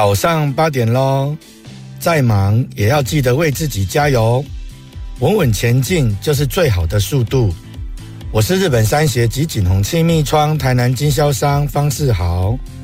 早上8点咯，再忙也要记得为自己加油，稳稳前进就是最好的速度。我是日本三协及锦宏气密窗台南经销商方世豪。